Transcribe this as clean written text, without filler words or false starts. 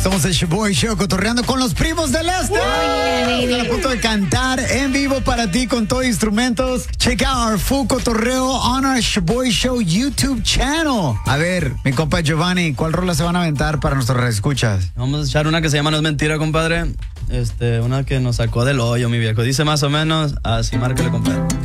Somos el Shoboy Show, cotorreando con los primos del este. Están a punto de cantar en vivo para ti con todos instrumentos. Check out our full cotorreo on our Shoboy Show YouTube channel. A ver, mi compa Giovanni, ¿cuál rola se van a aventar para nuestros escuchas? Vamos a echar una que se llama No es mentira, compadre. Una que nos sacó del hoyo, mi viejo. Dice más o menos así, márcale, compadre.